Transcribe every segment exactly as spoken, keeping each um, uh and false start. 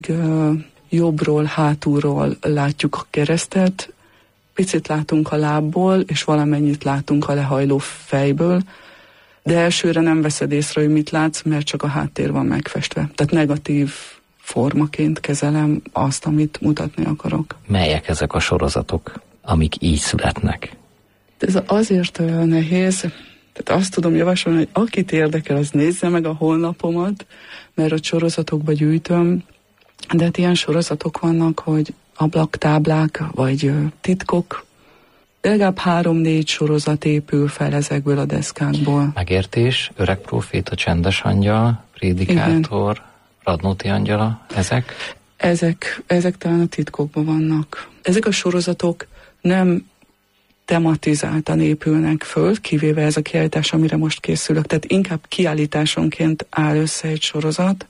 Jobbról, hátulról látjuk a keresztet, picit látunk a lábból, és valamennyit látunk a lehajló fejből, de elsőre nem veszed észre, hogy mit látsz, mert csak a háttér van megfestve. Tehát negatív formaként kezelem azt, amit mutatni akarok. Melyek ezek a sorozatok, amik így születnek? Ez azért olyan nehéz, tehát azt tudom javasolni, hogy akit érdekel, az nézze meg a honlapomat, mert a sorozatokba gyűjtöm, de hát ilyen sorozatok vannak, hogy ablaktáblák, vagy titkok. De legalább három-négy sorozat épül fel ezekből a deszkákból. Megértés, Öreg próféta, Csendes angyal, Prédikátor, igen. Radnóti angyala, ezek? Ezek, ezek talán a titkokban vannak. Ezek a sorozatok nem tematizáltan épülnek föl, kivéve ez a kiállítás, amire most készülök. Tehát inkább kiállításonként áll össze egy sorozat,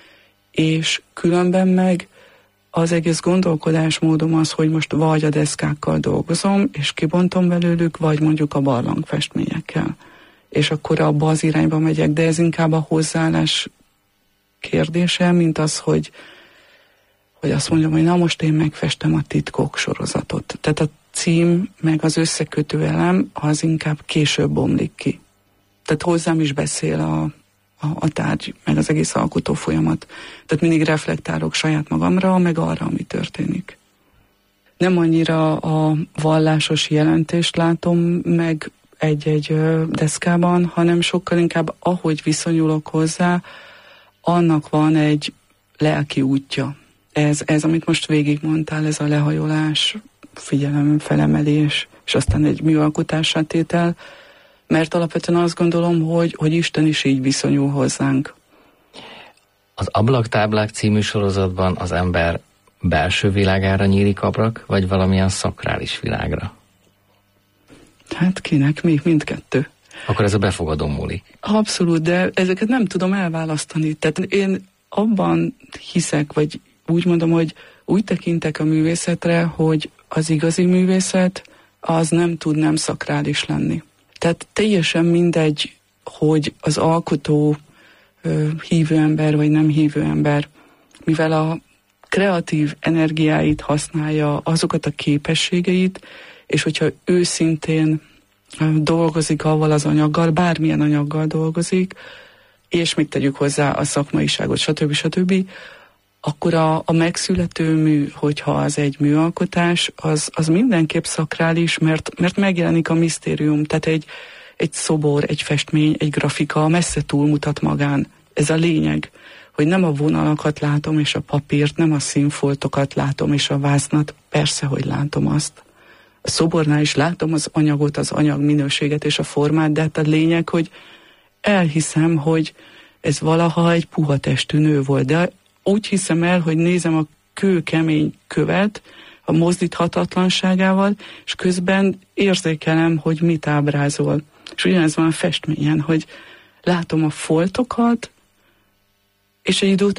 és különben meg az egész gondolkodásmódom az, hogy most vagy a deszkákkal dolgozom, és kibontom belőlük, vagy mondjuk a barlangfestményekkel. És akkor abba az irányba megyek, de ez inkább a hozzáállás kérdése, mint az, hogy, hogy azt mondjam, hogy na most én megfestem a titkok sorozatot. Tehát a cím, meg az összekötő elem, az inkább később bomlik ki. Tehát hozzám is beszél a, a, a tárgy, meg az egész alkotó folyamat. Tehát mindig reflektálok saját magamra, meg arra, ami történik. Nem annyira a vallásos jelentést látom meg egy-egy deszkában, hanem sokkal inkább ahogy viszonyulok hozzá, annak van egy lelki útja. Ez, ez amit most végigmondtál, ez a lehajolás, figyelem felemelés, és aztán egy műalkotássá tétel, mert alapvetően azt gondolom, hogy, hogy Isten is így viszonyul hozzánk. Az Ablaktáblák című sorozatban az ember belső világára nyílik abrak, vagy valamilyen szakrális világra? Hát kinek mi? Mindkettő. Akkor ez a befogadó múlik. Abszolút, de ezeket nem tudom elválasztani. Tehát én abban hiszek, vagy úgy mondom, hogy úgy tekintek a művészetre, hogy az igazi művészet az nem tud nem szakrális lenni. Tehát teljesen mindegy, hogy az alkotó ö, hívő ember, vagy nem hívő ember, mivel a kreatív energiáit használja, azokat a képességeit, és hogyha őszintén dolgozik avval az anyaggal, bármilyen anyaggal dolgozik, és még tegyük hozzá a szakmaiságot, stb. stb., akkor a, a megszülető mű, hogyha az egy műalkotás, az, az mindenképp szakrális, mert, mert megjelenik a misztérium, tehát egy, egy szobor, egy festmény, egy grafika messze túlmutat magán. Ez a lényeg, hogy nem a vonalakat látom és a papírt, nem a színfoltokat látom és a váznat, persze, hogy látom azt. A szobornál is látom az anyagot, az anyag minőséget és a formát, de hát a lényeg, hogy elhiszem, hogy ez valaha egy puha testű nő volt, de úgy hiszem el, hogy nézem a kőkemény követ a mozdíthatatlanságával, és közben érzékelem, hogy mit ábrázol. És ugyanez van a festményen, hogy látom a foltokat, és egy idő után